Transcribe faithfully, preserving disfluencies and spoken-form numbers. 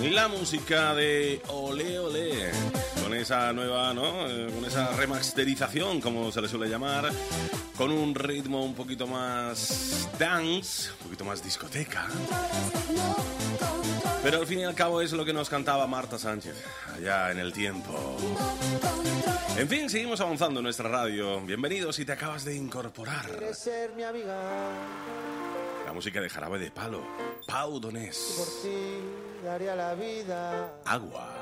La música de Olé Olé, con esa nueva, ¿no? Eh, con esa remasterización, como se le suele llamar, con un ritmo un poquito más dance, un poquito más discoteca. Pero al fin y al cabo es lo que nos cantaba Marta Sánchez, allá en el tiempo. En fin, seguimos avanzando en nuestra radio. Bienvenidos si te acabas de incorporar. ¿Quieres ser mi amiga? La música de Jarabe de Palo, Pau Donés. Por ti daría la vida. Agua.